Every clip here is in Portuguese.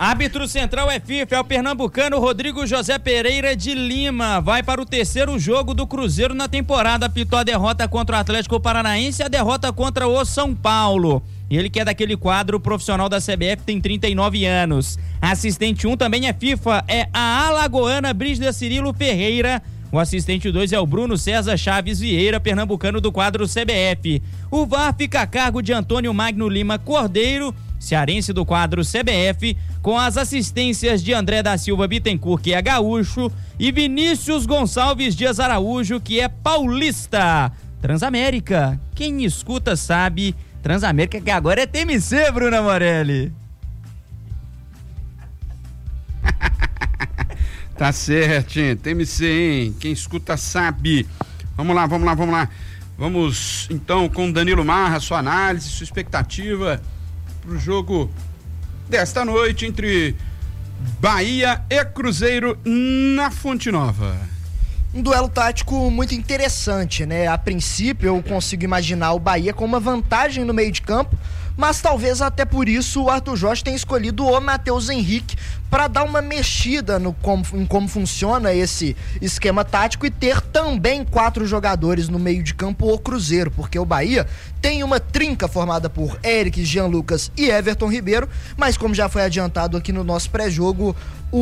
Árbitro central é FIFA, é o pernambucano Rodrigo José Pereira de Lima. Vai para o terceiro jogo do Cruzeiro na temporada. Apitou a derrota contra o Atlético Paranaense e a derrota contra o São Paulo. Ele que é daquele quadro profissional da CBF, tem 39 anos. Assistente 1 também é FIFA, é a alagoana Brígida Cirilo Ferreira. O assistente 2 é o Bruno César Chaves Vieira, pernambucano do quadro CBF. O VAR fica a cargo de Antônio Magno Lima Cordeiro, cearense do quadro CBF, com as assistências de André da Silva Bittencourt, que é gaúcho, e Vinícius Gonçalves Dias Araújo, que é paulista. Transamérica, quem escuta sabe, Transamérica que agora é TMC, Bruna Morelli. Tá certinho, TMC, hein? Quem escuta sabe. Vamos lá. Vamos então com Danilo Marra, sua análise, sua expectativa pro jogo desta noite entre Bahia e Cruzeiro na Fonte Nova. Um duelo tático muito interessante, né? A princípio eu consigo imaginar o Bahia com uma vantagem no meio de campo, mas talvez até por isso o Arthur Jorge tenha escolhido o Matheus Henrique para dar uma mexida em como funciona esse esquema tático e ter também 4 jogadores no meio de campo o Cruzeiro, porque o Bahia tem uma trinca formada por Eric, Jean Lucas e Everton Ribeiro, mas como já foi adiantado aqui no nosso pré-jogo,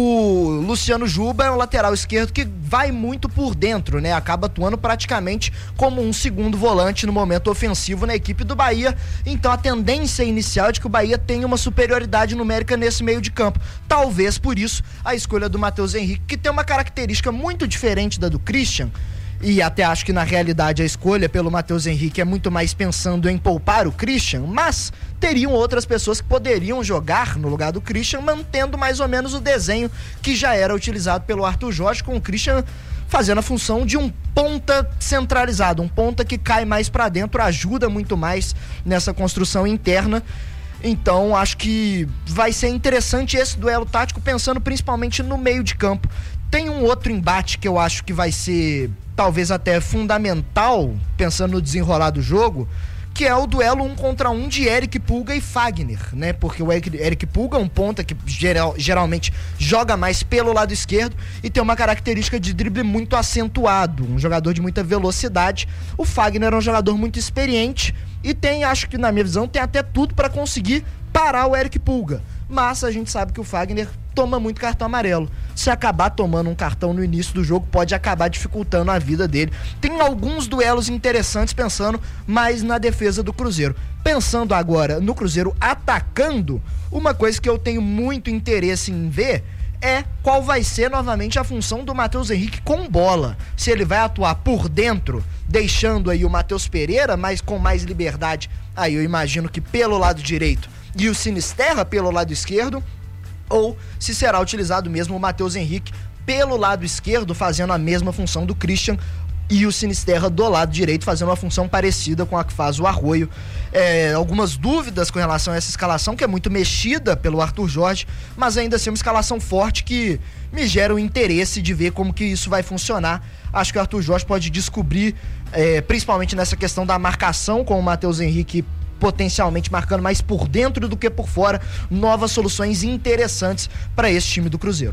o Luciano Juba é um lateral esquerdo que vai muito por dentro, né? Acaba atuando praticamente como um segundo volante no momento ofensivo na equipe do Bahia. Então a tendência inicial é de que o Bahia tenha uma superioridade numérica nesse meio de campo. Talvez por isso a escolha do Matheus Henrique, que tem uma característica muito diferente da do Christian, e até acho que na realidade a escolha pelo Matheus Henrique é muito mais pensando em poupar o Christian, mas teriam outras pessoas que poderiam jogar no lugar do Christian, mantendo mais ou menos o desenho que já era utilizado pelo Arthur Jorge, com o Christian fazendo a função de um ponta centralizado, um ponta que cai mais para dentro, ajuda muito mais nessa construção interna. Então acho que vai ser interessante esse duelo tático, pensando principalmente no meio de campo. Tem um outro embate que eu acho que vai ser talvez até fundamental, pensando no desenrolar do jogo, que é o duelo 1 contra 1 de Eric Pulga e Fagner, né? Porque o Eric Pulga é um ponta que geralmente joga mais pelo lado esquerdo e tem uma característica de drible muito acentuado, um jogador de muita velocidade. O Fagner é um jogador muito experiente e tem, acho que na minha visão, tem até tudo para conseguir parar o Eric Pulga. Mas a gente sabe que o Fagner toma muito cartão amarelo. Se acabar tomando um cartão no início do jogo, pode acabar dificultando a vida dele. Tem alguns duelos interessantes pensando mais na defesa do Cruzeiro. Pensando agora no Cruzeiro atacando, uma coisa que eu tenho muito interesse em ver é qual vai ser novamente a função do Matheus Henrique com bola. Se ele vai atuar por dentro, deixando aí o Matheus Pereira, mas com mais liberdade, aí eu imagino que pelo lado direito, e o Sinisterra pelo lado esquerdo, ou se será utilizado mesmo o Matheus Henrique pelo lado esquerdo, fazendo a mesma função do Christian, e o Sinisterra do lado direito, fazendo uma função parecida com a que faz o Arroio. Algumas dúvidas com relação a essa escalação, que é muito mexida pelo Arthur Jorge, mas ainda assim uma escalação forte que me gera o interesse de ver como que isso vai funcionar. Acho que o Arthur Jorge pode descobrir, principalmente nessa questão da marcação com o Matheus Henrique potencialmente marcando mais por dentro do que por fora, novas soluções interessantes para esse time do Cruzeiro.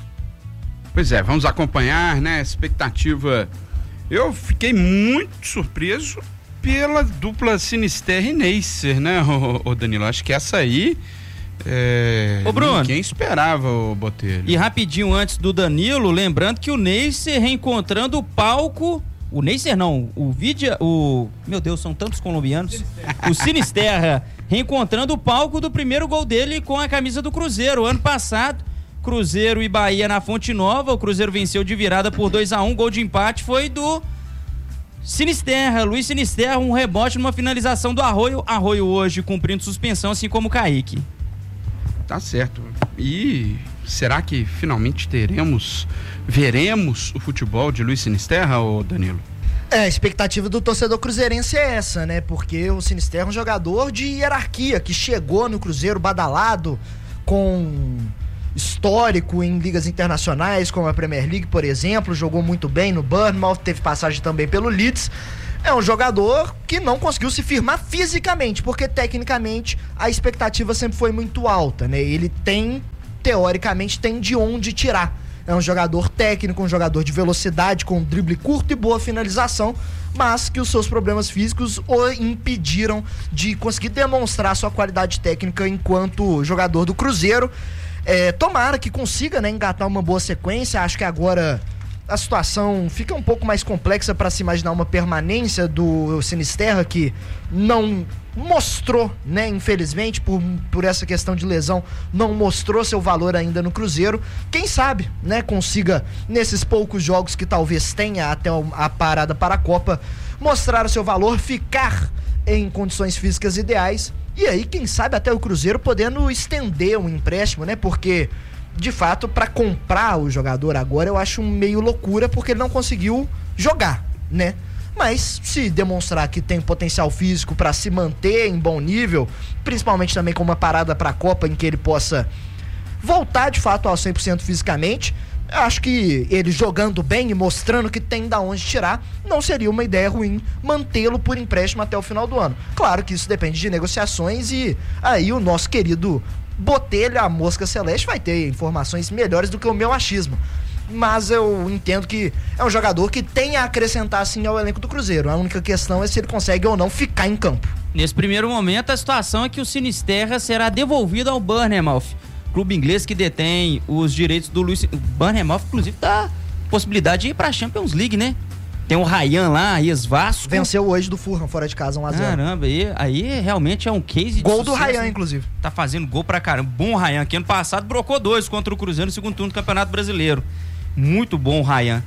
Pois é, vamos acompanhar, né? Expectativa. Eu fiquei muito surpreso pela dupla Sinisterra e Neisser, né, ô Danilo? Acho que essa aí Ô Bruno, ninguém esperava, o Botelho. E rapidinho antes do Danilo, lembrando que o Neisser reencontrando o palco. O Neisser não, meu Deus, são tantos colombianos. O Sinisterra reencontrando o palco do primeiro gol dele com a camisa do Cruzeiro. Ano passado, Cruzeiro e Bahia na Fonte Nova, o Cruzeiro venceu de virada por 2-1, gol de empate foi do Sinisterra, Luiz Sinisterra, um rebote numa finalização do Arroio hoje cumprindo suspensão, assim como o Kaique. Tá certo. E será que finalmente veremos o futebol de Luiz Sinisterra, ô Danilo? A expectativa do torcedor cruzeirense é essa, né? Porque o Sinisterra é um jogador de hierarquia, que chegou no Cruzeiro badalado, com histórico em ligas internacionais, como a Premier League, por exemplo, jogou muito bem no Bournemouth, teve passagem também pelo Leeds. É um jogador que não conseguiu se firmar fisicamente, porque tecnicamente a expectativa sempre foi muito alta, né? Ele tem teoricamente, tem de onde tirar. É um jogador técnico, um jogador de velocidade, com drible curto e boa finalização, mas que os seus problemas físicos o impediram de conseguir demonstrar sua qualidade técnica enquanto jogador do Cruzeiro. Tomara que consiga, né, engatar uma boa sequência. Acho que agora a situação fica um pouco mais complexa para se imaginar uma permanência do Sinisterra, que não mostrou, né, infelizmente, por essa questão de lesão, não mostrou seu valor ainda no Cruzeiro. Quem sabe, né, consiga, nesses poucos jogos que talvez tenha até a parada para a Copa, mostrar o seu valor, ficar em condições físicas ideais, e aí, quem sabe, até o Cruzeiro podendo estender um empréstimo, né, porque de fato, para comprar o jogador agora, eu acho meio loucura, porque ele não conseguiu jogar, né? Mas se demonstrar que tem potencial físico para se manter em bom nível, principalmente também com uma parada para a Copa em que ele possa voltar de fato ao 100% fisicamente, eu acho que ele jogando bem e mostrando que tem da onde tirar, não seria uma ideia ruim mantê-lo por empréstimo até o final do ano. Claro que isso depende de negociações, e aí o nosso querido Botelho, a mosca celeste, vai ter informações melhores do que o meu achismo. Mas eu entendo que é um jogador que tem a acrescentar sim ao elenco do Cruzeiro. A única questão é se ele consegue ou não ficar em campo. Nesse primeiro momento, a situação é que o Sinisterra será devolvido ao Bournemouth, clube inglês que detém os direitos do Luiz. O Bournemouth, inclusive, tá possibilidade de ir pra Champions League, né? Tem o Ryan lá, ex-Vasco. Venceu hoje do Fulham, fora de casa, 1-0. Caramba, aí realmente é um case de gol sucesso, do Ryan, né? inclusive. Tá fazendo gol pra caramba. Bom Ryan, que ano passado brocou 2 contra o Cruzeiro no segundo turno do Campeonato Brasileiro. Muito bom o Ryan.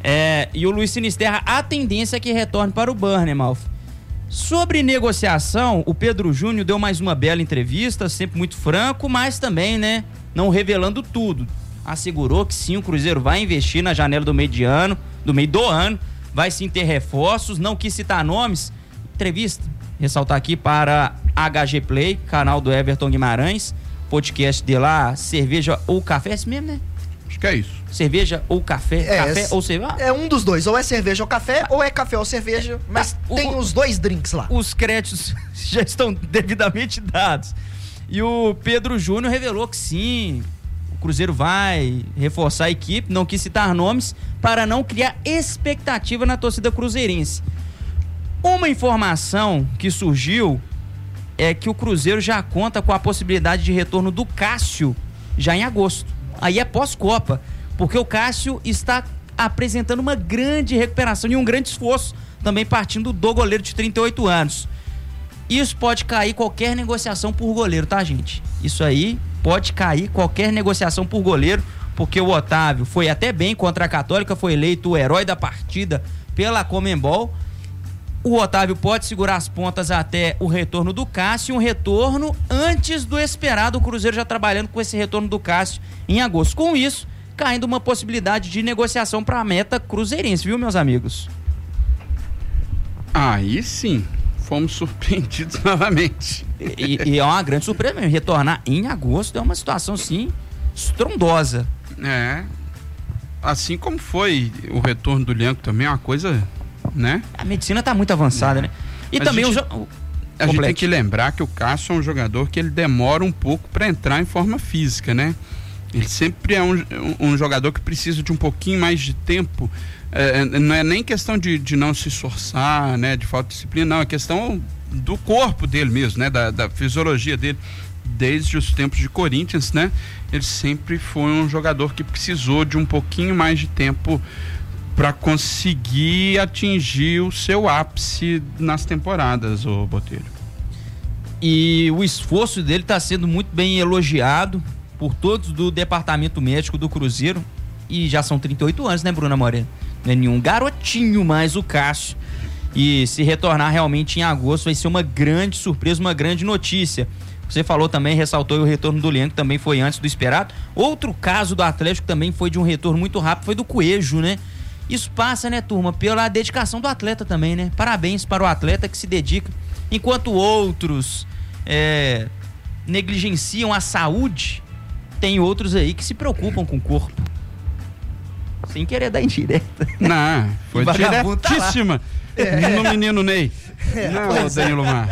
E o Luiz Sinisterra, a tendência é que retorne para o Bournemouth. Sobre negociação, o Pedro Júnior deu mais uma bela entrevista, sempre muito franco, mas também, né, não revelando tudo. Assegurou que sim, o Cruzeiro vai investir na janela do meio do ano, vai sim ter reforços, não quis citar nomes. Entrevista, ressaltar aqui para HG Play, canal do Everton Guimarães, podcast de lá, cerveja ou café, é assim mesmo, né? Acho que é isso. Cerveja ou café, café ou cerveja. É um dos dois, ou é cerveja ou café, ou é café ou cerveja, mas tem os dois drinks lá. Os créditos já estão devidamente dados. E o Pedro Júnior revelou que sim, o Cruzeiro vai reforçar a equipe, não quis citar nomes, para não criar expectativa na torcida cruzeirense. Uma informação que surgiu é que o Cruzeiro já conta com a possibilidade de retorno do Cássio já em agosto. Aí é pós-Copa, porque o Cássio está apresentando uma grande recuperação e um grande esforço, também partindo do goleiro de 38 anos. Isso pode cair qualquer negociação por goleiro, tá, gente? Isso aí pode cair qualquer negociação por goleiro, porque o Otávio foi até bem contra a Católica, foi eleito o herói da partida pela Conmebol. O Otávio pode segurar as pontas até o retorno do Cássio, um retorno antes do esperado, o Cruzeiro já trabalhando com esse retorno do Cássio em agosto. Com isso, caindo uma possibilidade de negociação para a meta cruzeirense, viu, meus amigos? Aí sim, fomos surpreendidos novamente. E é uma grande surpresa mesmo, retornar em agosto é uma situação, sim, estrondosa. Assim como foi o retorno do Lianco também, é uma coisa, né? A medicina tá muito avançada, né? E também a gente tem que lembrar que o Cássio é um jogador que ele demora um pouco para entrar em forma física, né? Ele sempre é um jogador que precisa de um pouquinho mais de tempo. Não é nem questão de não se esforçar, né? De falta de disciplina, não. É questão do corpo dele mesmo, né? Da fisiologia dele. Desde os tempos de Corinthians, né? Ele sempre foi um jogador que precisou de um pouquinho mais de tempo para conseguir atingir o seu ápice nas temporadas, ô Botelho. E o esforço dele está sendo muito bem elogiado por todos do departamento médico do Cruzeiro, e já são 38 anos, né, Bruna Moreno? Não é nenhum garotinho mais o Cássio, e se retornar realmente em agosto vai ser uma grande surpresa, uma grande notícia. Você falou também, ressaltou o retorno do Lianco, que também foi antes do esperado. Outro caso do Atlético também foi de um retorno muito rápido, foi do Coelho, né? Isso passa, né, turma, pela dedicação do atleta também, né? Parabéns para o atleta que se dedica, enquanto outros negligenciam a saúde, tem outros aí que se preocupam com o corpo. Sem querer dar indireta. Não, foi diretíssima no menino Ney. Não, Danilo Mar.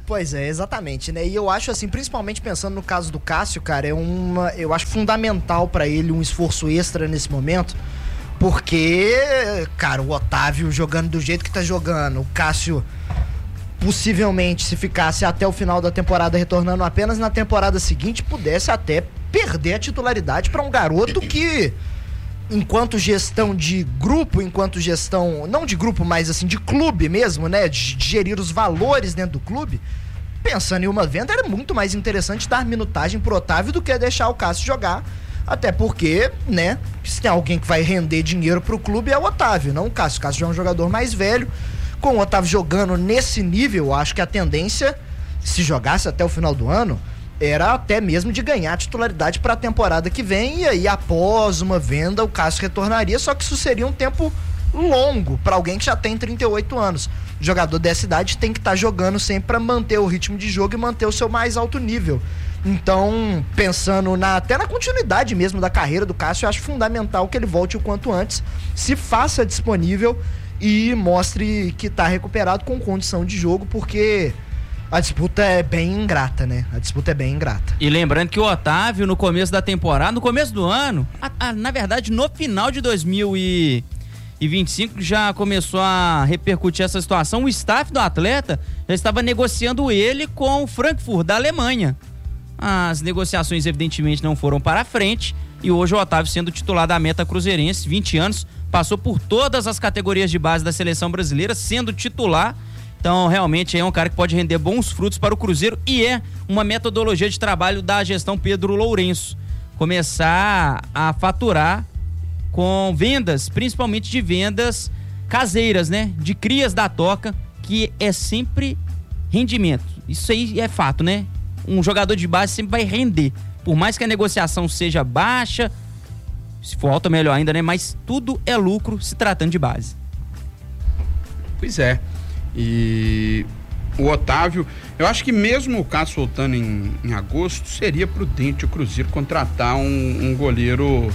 Pois é, exatamente, né? E eu acho assim, principalmente pensando no caso do Cássio, cara, eu acho fundamental pra ele um esforço extra nesse momento, porque, cara, o Otávio jogando do jeito que tá jogando, o Cássio possivelmente, se ficasse até o final da temporada retornando apenas na temporada seguinte, pudesse até perder a titularidade pra um garoto que, enquanto gestão de grupo, enquanto gestão, não de grupo, mas assim, de clube mesmo, né? De gerir os valores dentro do clube, pensando em uma venda, era muito mais interessante dar minutagem pro Otávio do que deixar o Cássio jogar. Até porque, né, se tem alguém que vai render dinheiro pro clube é o Otávio, não o Cássio. O Cássio já é um jogador mais velho. Com o Otávio jogando nesse nível, acho que a tendência, se jogasse até o final do ano, era até mesmo de ganhar titularidade para a temporada que vem, e aí após uma venda o Cássio retornaria, só que isso seria um tempo longo para alguém que já tem 38 anos. O jogador dessa idade tem que estar jogando sempre para manter o ritmo de jogo e manter o seu mais alto nível. Então, pensando até na continuidade mesmo da carreira do Cássio, eu acho fundamental que ele volte o quanto antes, se faça disponível e mostre que está recuperado com condição de jogo, porque a disputa é bem ingrata, né? A disputa é bem ingrata. E lembrando que o Otávio, no começo da temporada, no começo do ano, na verdade, no final de 2025, já começou a repercutir essa situação. O staff do atleta já estava negociando ele com o Frankfurt, da Alemanha. As negociações, evidentemente, não foram para a frente. E hoje o Otávio, sendo titular da Meta Cruzeirense, 20 anos, passou por todas as categorias de base da seleção brasileira, sendo titular. Então, realmente, é um cara que pode render bons frutos para o Cruzeiro e é uma metodologia de trabalho da gestão Pedro Lourenço. Começar a faturar com vendas, principalmente de vendas caseiras, né? De crias da toca, que é sempre rendimento. Isso aí é fato, né? Um jogador de base sempre vai render. Por mais que a negociação seja baixa, se for alta, melhor ainda, né? Mas tudo é lucro se tratando de base. Pois é. E o Otávio, eu acho que mesmo o Cássio voltando em agosto, seria prudente o Cruzeiro contratar um goleiro,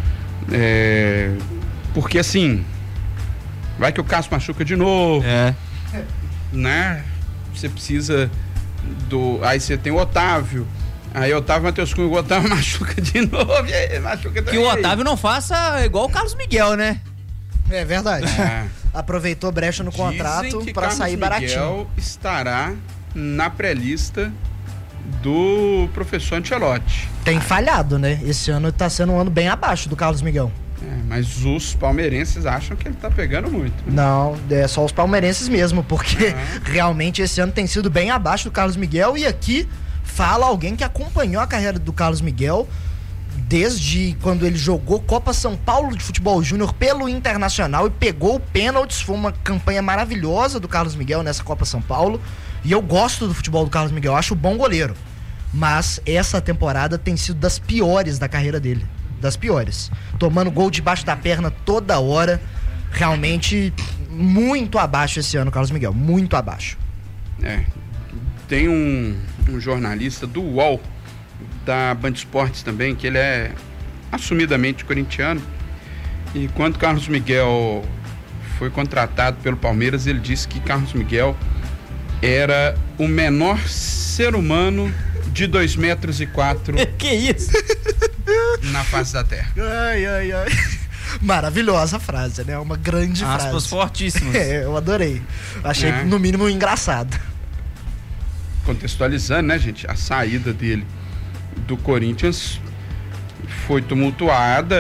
porque assim, vai que o Cássio machuca de novo, né? Você precisa aí você tem o Otávio, aí o Otávio Matheus Cunha, o Otávio machuca de novo, machuca também. Que o Otávio não faça igual o Carlos Miguel, né? É verdade. Aproveitou brecha no contrato para sair baratinho. Miguel estará na pré-lista do professor Ancelotti. Tem falhado, né? Esse ano tá sendo um ano bem abaixo do Carlos Miguel. Mas os palmeirenses acham que ele tá pegando muito. Né? Não, é só os palmeirenses mesmo, porque realmente esse ano tem sido bem abaixo do Carlos Miguel. E aqui fala alguém que acompanhou a carreira do Carlos Miguel desde quando ele jogou Copa São Paulo de Futebol Júnior pelo Internacional e pegou pênaltis. Foi uma campanha maravilhosa do Carlos Miguel nessa Copa São Paulo. E eu gosto do futebol do Carlos Miguel, acho bom goleiro. Mas essa temporada tem sido das piores da carreira dele. Das piores. Tomando gol debaixo da perna toda hora. Realmente muito abaixo esse ano, Carlos Miguel. Muito abaixo. Tem um jornalista do UOL, da Band Esportes também, que ele é assumidamente corintiano. E quando Carlos Miguel foi contratado pelo Palmeiras, ele disse que Carlos Miguel era o menor ser humano de 2,4 metros. Que isso? Na face da terra. Ai. Maravilhosa frase, né? Uma grande frase. Aspas fortíssimas. Eu adorei. Achei, no mínimo, engraçado. Contextualizando, né, gente? A saída dele do Corinthians foi tumultuada.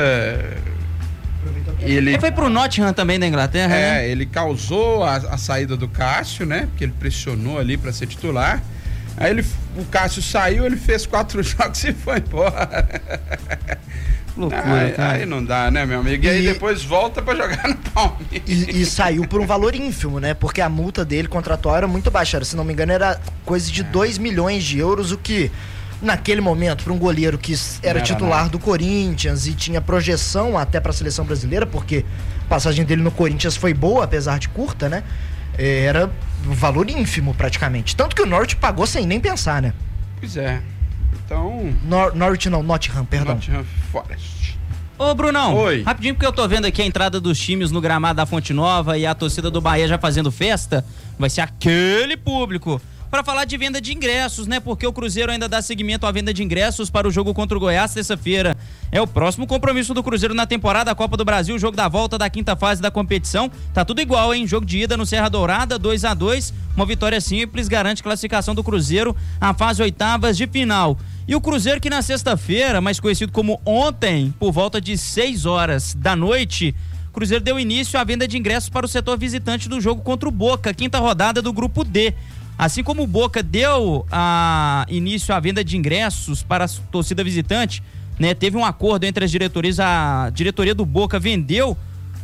Ele foi pro Nottingham também da Inglaterra, né? Ele causou a saída do Cássio, né? Porque ele pressionou ali para ser titular. Aí o Cássio saiu, ele fez 4 jogos e foi embora. Loucura, aí não dá, né, meu amigo? E aí depois volta pra jogar no Palmeiras. E saiu por um valor ínfimo, né? Porque a multa dele contratual era muito baixa. Se não me engano, era coisa de 2 milhões de euros, o que, naquele momento, para um goleiro que era titular do Corinthians e tinha projeção até pra seleção brasileira, porque a passagem dele no Corinthians foi boa, apesar de curta, né? Era um valor ínfimo, praticamente. Tanto que o Norwich pagou sem nem pensar, né? Pois é. Então... Norwich não, Nottingham, perdão. Nottingham Forest. Ô, Brunão. Oi. Rapidinho, porque eu tô vendo aqui a entrada dos times no gramado da Fonte Nova e a torcida do Bahia já fazendo festa. Vai ser aquele público. para falar de venda de ingressos, né? Porque o Cruzeiro ainda dá seguimento à venda de ingressos para o jogo contra o Goiás, terça-feira. É o próximo compromisso do Cruzeiro na temporada, a Copa do Brasil, jogo da volta da quinta fase da competição. Tá tudo igual, hein? Jogo de ida no Serra Dourada, 2-2. Uma vitória simples garante classificação do Cruzeiro à fase oitavas de final. E o Cruzeiro que na sexta-feira, mais conhecido como ontem, por volta de 6 horas da noite, o Cruzeiro deu início à venda de ingressos para o setor visitante do jogo contra o Boca, quinta rodada do Grupo D. Assim como o Boca deu início à venda de ingressos para a torcida visitante, né, teve um acordo entre as diretorias, a diretoria do Boca vendeu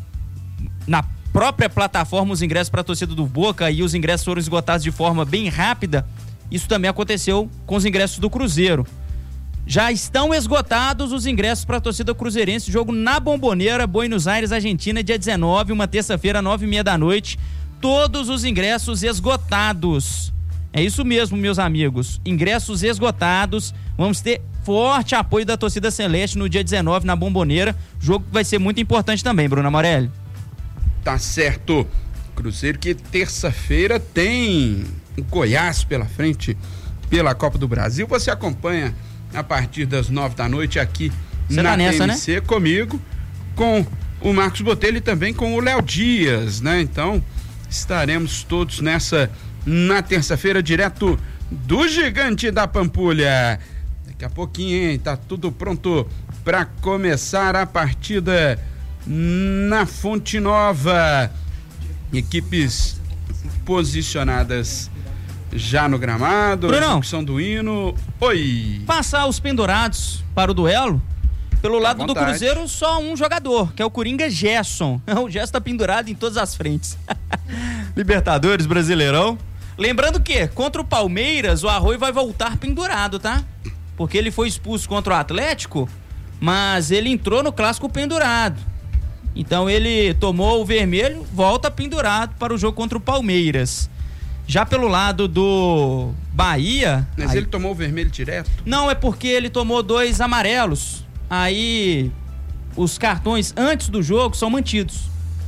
na própria plataforma os ingressos para a torcida do Boca e os ingressos foram esgotados de forma bem rápida. Isso também aconteceu com os ingressos do Cruzeiro. Já estão esgotados os ingressos para a torcida cruzeirense, jogo na Bombonera, Buenos Aires, Argentina, dia 19, uma terça-feira, 9h30 da noite. Todos os ingressos esgotados. É isso mesmo, meus amigos. Ingressos esgotados. Vamos ter forte apoio da torcida celeste no dia 19 na Bombonera. Jogo que vai ser muito importante também, Bruna Morelli. Tá certo. Cruzeiro que terça-feira tem o Goiás pela frente pela Copa do Brasil. Você acompanha a partir das 9 da noite aqui na TMC, né? Comigo, com o Marcos Botelho e também com o Léo Dias, né? Então, estaremos todos na terça-feira, direto do Gigante da Pampulha. Daqui a pouquinho, hein? Tá tudo pronto para começar a partida na Fonte Nova. Equipes posicionadas já no gramado, execução do hino. Oi! Passar os pendurados para o duelo. Pelo lado do Cruzeiro, só um jogador, que é o Coringa Gerson. O Gerson tá pendurado em todas as frentes. Libertadores, Brasileirão. Lembrando que, contra o Palmeiras, o Arroio vai voltar pendurado, tá? Porque ele foi expulso contra o Atlético, mas ele entrou no clássico pendurado. Então ele tomou o vermelho, volta pendurado para o jogo contra o Palmeiras. Já pelo lado do Bahia... Mas ele tomou o vermelho direto? Não, é porque ele tomou 2 amarelos. Aí os cartões antes do jogo são mantidos.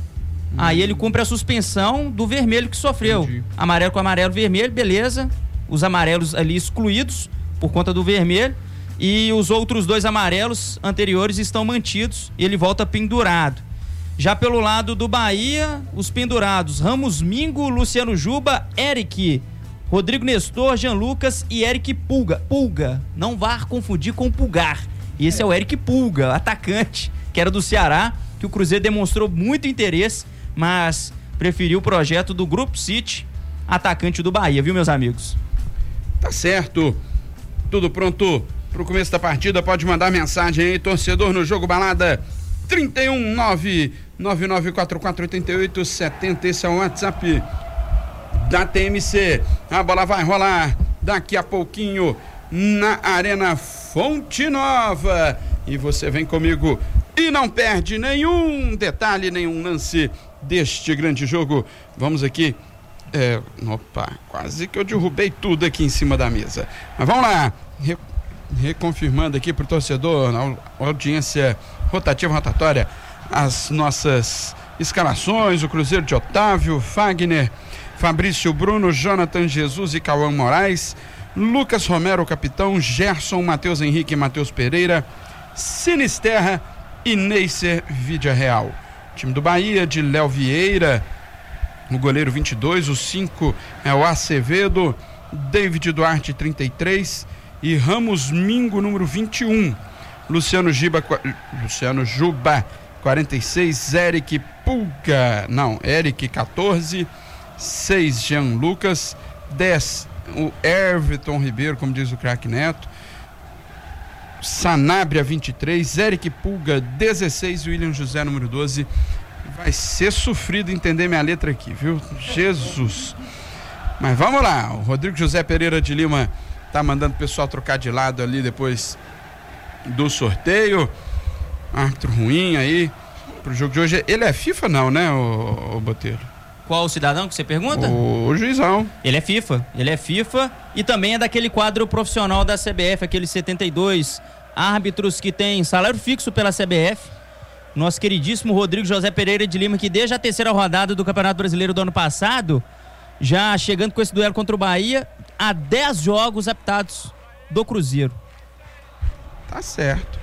Aí ele cumpre a suspensão do vermelho que sofreu. Entendi. Amarelo com amarelo, vermelho, beleza. Os amarelos ali excluídos por conta do vermelho. E os outros 2 amarelos anteriores estão mantidos. E ele volta pendurado. Já pelo lado do Bahia, os pendurados Ramos Mingo, Luciano Juba, Eric, Rodrigo Nestor, Jean Lucas e Eric Pulga. Não vá confundir com Pulgar. Esse é o Eric Pulga, atacante, que era do Ceará, que o Cruzeiro demonstrou muito interesse, mas preferiu o projeto do Grupo City, atacante do Bahia, viu, meus amigos? Tá certo. Tudo pronto pro começo da partida. Pode mandar mensagem aí, torcedor no Jogo Balada. 319-9944-8870, esse é o WhatsApp da TMC. A bola vai rolar daqui a pouquinho na Arena Fonte Nova e você vem comigo e não perde nenhum detalhe, nenhum lance deste grande jogo. Vamos aqui, quase que eu derrubei tudo aqui em cima da mesa, mas vamos lá, reconfirmando aqui pro torcedor, na audiência rotatória, as nossas escalações. O Cruzeiro de Otávio, Fagner, Fabrício Bruno, Jonathan Jesus e Cauã Moraes, Lucas Romero, capitão, Gerson, Matheus Henrique e Matheus Pereira, Sinisterra e Neisser Vidia Real. Time do Bahia, de Léo Vieira, o goleiro 22, o 5 é o Acevedo, David Duarte 33 e Ramos Mingo, número 21. Luciano Juba 46, Eric 14, 6 Jean Lucas, 10 o Everton Ribeiro, como diz o craque Neto, Sanabria 23, Eric Pulga 16, William José número 12. Vai ser sofrido entender minha letra aqui, viu? Jesus. Mas vamos lá, o Rodrigo José Pereira de Lima tá mandando o pessoal trocar de lado ali depois do sorteio. Árbitro ruim aí pro jogo de hoje. Ele é FIFA não, né, o Botelho? Qual o cidadão que você pergunta? O juizão. Ele é FIFA e também é daquele quadro profissional da CBF, aqueles 72 árbitros que tem salário fixo pela CBF. Nosso queridíssimo Rodrigo José Pereira de Lima, que desde a 3ª rodada do Campeonato Brasileiro do ano passado, já chegando com esse duelo contra o Bahia, a 10 jogos apitados do Cruzeiro. Tá certo.